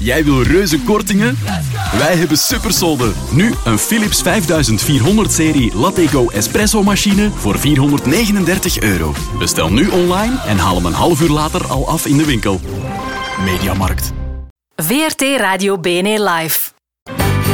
Jij wil reuze kortingen? Wij hebben supersolden. Nu een Philips 5400-serie Lattego espresso-machine voor €439. Bestel nu online en haal hem een half uur later al af in de winkel. Mediamarkt. VRT Radio BNE Live.